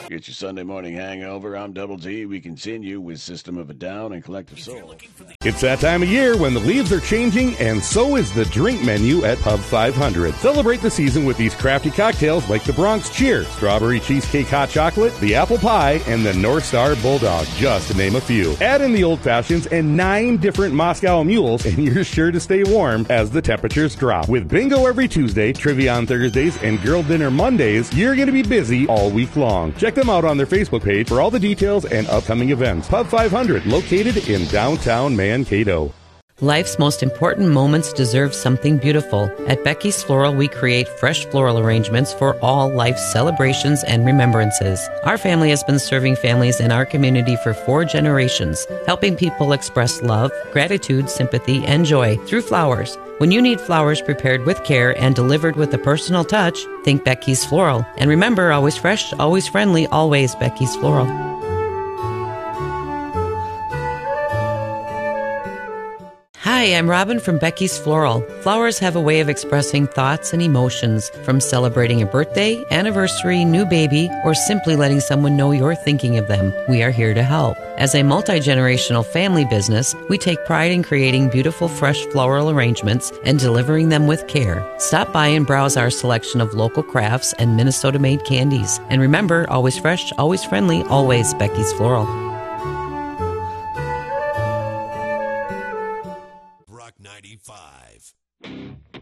Get your Sunday morning hangover. I'm Double T. We continue with System of a Down and Collective Soul. It's that time of year when the leaves are changing, and so is the drink menu at Pub 500. Celebrate the season with these crafty cocktails like the Bronx Cheer, Strawberry Cheesecake Hot Chocolate, the Apple Pie, and the North Star Bulldog, just to name a few. Add in the Old Fashions and 9 different Moscow Mules, and you're sure to stay warm as the temperatures drop. With bingo every Tuesday, trivia on Thursdays, and girl dinner Mondays, you're going to be busy all week long. Check them out on their Facebook page for all the details and upcoming events. Pub 500, located in downtown Mankato. Life's most important moments deserve something beautiful. At Becky's Floral, we create fresh floral arrangements for all life's celebrations and remembrances. Our family has been serving families in our community for 4 generations, helping people express love, gratitude, sympathy, and joy through flowers. When you need flowers prepared with care and delivered with a personal touch, think Becky's Floral. And remember, always fresh, always friendly, always Becky's Floral. Hi, I'm Robin from Becky's Floral. Flowers have a way of expressing thoughts and emotions, from celebrating a birthday, anniversary, new baby, or simply letting someone know you're thinking of them. We are here to help. As a multi-generational family business, we take pride in creating beautiful, fresh floral arrangements and delivering them with care. Stop by and browse our selection of local crafts and Minnesota-made candies. And remember, always fresh, always friendly, always Becky's Floral.